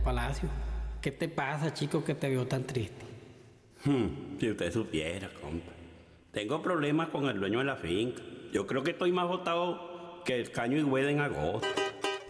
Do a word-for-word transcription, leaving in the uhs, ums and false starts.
Palacio. ¿Qué te pasa, chico, que te veo tan triste? Hmm, si usted supiera, compa. Tengo problemas con el dueño de la finca. Yo creo que estoy más botado que el caño y hueda en agosto.